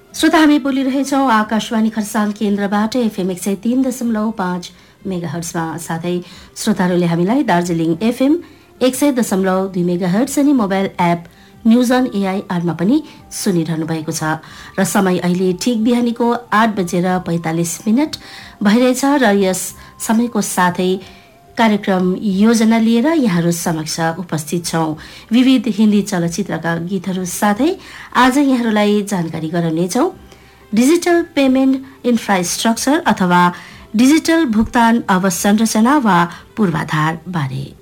श्रोता हामी बोलिरहेछौँ आकाशवाणी खरसाङ केन्द्रबाट एफएम 103.5 मेगाहर्ट्जमा। साथै श्रोताहरूले हामीलाई दार्जिलिङ एफएम 100.2 मेगाहर्ट्ज अनि मोबाइल एप न्युज अन एआईआरमा पनि सुनिरहनु भएको छ र समय अहिले ठिक बिहानीको 8:45 भइरहेछ र यस समयको साथै कार्यक्रम योजना लिएर यहाँहरू समक्ष उपस्थित छौं। विविध हिन्दी चलचित्रका गीतहरू साथै आज यहाँहरूलाई जानकारी गराउनेछौं डिजिटल पेमेन्ट इन्फ्रास्ट्रक्चर अथवा डिजिटल भुक्तान अवसंरचना वा पूर्वाधार बारे।